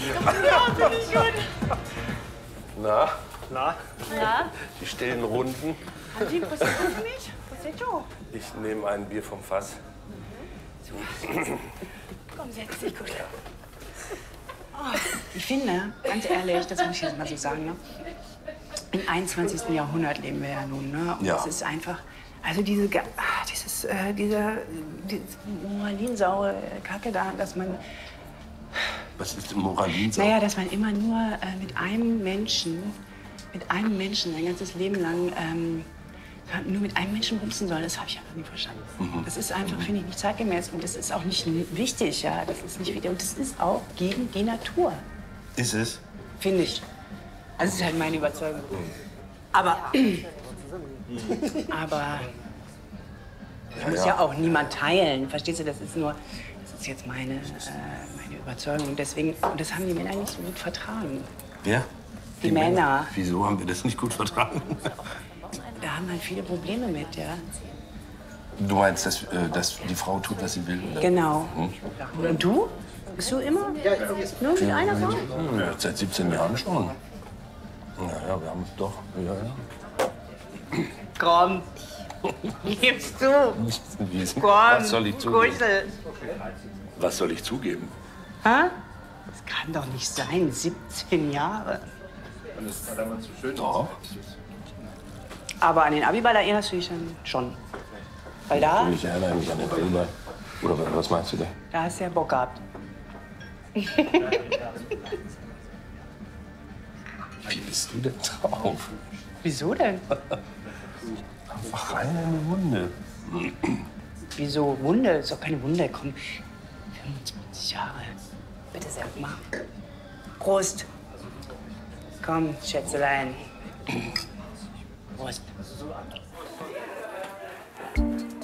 Ja, finde ich gut. Na? Na? Die stillen Runden. Antin, was ist das für mich? Was ist das? Ich nehme ein Bier vom Fass. Komm, setz dich, gut. Oh, ich finde, ganz ehrlich, das muss ich jetzt mal so sagen, ne? Im 21. Jahrhundert leben wir ja nun, ne? Und ja. Es ist einfach, also diese moralinsaure Kacke da, dass man... Was ist denn moralinsauer? Naja, dass man immer nur mit einem Menschen sein ganzes Leben lang nur mit einem Menschen bumsen soll, das habe ich einfach nie verstanden. Das ist einfach, finde ich, nicht zeitgemäß und das ist auch nicht wichtig, ja. Das ist nicht wichtig und das ist auch gegen die Natur. Ist es? Finde ich. Also das ist halt meine Überzeugung. Aber das muss ja auch niemand teilen, verstehst du? Das ist jetzt meine Überzeugung. Und deswegen, und das haben die Männer nicht so gut vertragen. Ja? Die Männer. Wieso haben wir das nicht gut vertragen? Da haben halt viele Probleme mit, ja. Du meinst, dass die Frau tut, was sie will? Oder? Genau. Und du? Bist du immer nur mit einer Frau? Ja, seit 17 Jahren schon. Naja, wir haben doch. Ja. Komm. Gibst du? Komm, Was soll ich zugeben? kuschel. Was soll ich zugeben? Hä? Das kann doch nicht sein, 17 Jahre. Das war damals so schön. Doch. Aber an den Abiball erinnerst du dich dann schon. Weil da, Ich erinnere mich an den Abiball. Oder was meinst du da? da hast du ja Bock gehabt. Wie bist du denn drauf? Wieso denn? Einfach rein in die Wunde. Wieso? Wunde? Ist doch keine Wunde. Komm, 25 Jahre. Bitte sehr mal. Prost. Komm, Schätzelein. Prost.